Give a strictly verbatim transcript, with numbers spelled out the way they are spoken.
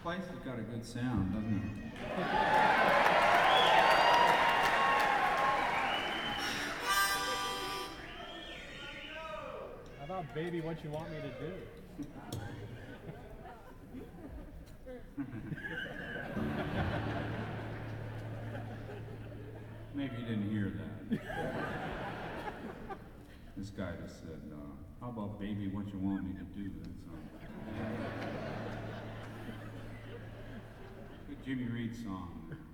place has got a good sound, doesn't it? How about Baby What You Want Me to Do? Maybe you didn't hear that. This guy just said, uh, how about Baby What You Want Me to Do? That's a good Jimmy Reed song.